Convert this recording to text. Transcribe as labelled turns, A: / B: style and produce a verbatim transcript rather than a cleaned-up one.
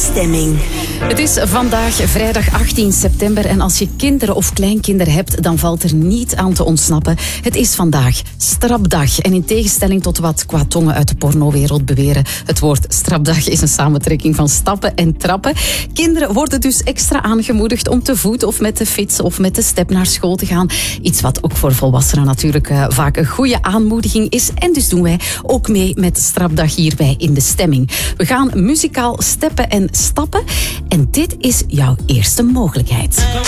A: stemming.
B: Het is vandaag vrijdag achttien september en als je kinderen of kleinkinderen hebt, dan valt er niet aan te ontsnappen. Het is vandaag strapdag en in tegenstelling tot wat kwatongen uit de pornowereld beweren, het woord strapdag is een samentrekking van stappen en trappen. Kinderen worden dus extra aangemoedigd om te voet of met de fiets of met de step naar school te gaan. Iets wat ook voor volwassenen natuurlijk uh, vaak een goede aanmoediging is. En dus doen wij ook mee met strapdag hierbij in de stemming. We gaan muzikaal steppen en stappen. En dit is jouw eerste mogelijkheid.